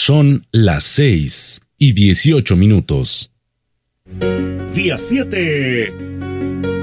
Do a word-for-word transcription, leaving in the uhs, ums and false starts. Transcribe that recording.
Son las seis y dieciocho minutos. Día siete.